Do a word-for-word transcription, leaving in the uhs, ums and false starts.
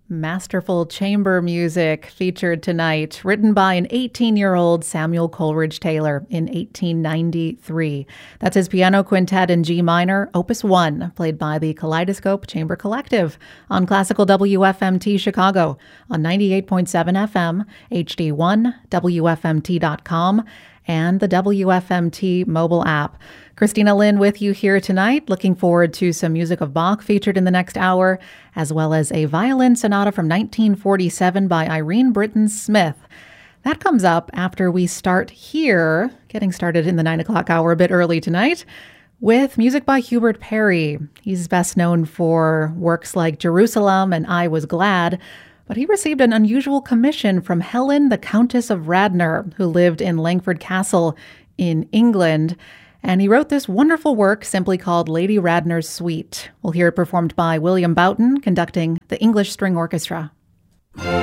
Masterful chamber music featured tonight, written by an eighteen-year-old Samuel Coleridge Taylor in eighteen ninety-three. That's his piano quintet in G minor, Opus one, played by the Kaleidoscope Chamber Collective on Classical W F M T Chicago on ninety-eight point seven F M, H D one, W F M T dot com, and the W F M T mobile app. Christina Lynn with you here tonight. Looking forward to some music of Bach featured in the next hour, as well as a violin sonata from nineteen forty-seven by Irene Britton Smith. That comes up after we start here, getting started in the nine o'clock hour a bit early tonight, with music by Hubert Parry. He's best known for works like Jerusalem and I Was Glad, but he received an unusual commission from Helen, the Countess of Radnor, who lived in Langford Castle in England. And he wrote this wonderful work simply called Lady Radnor's Suite. We'll hear it performed by William Boughton, conducting the English String Orchestra.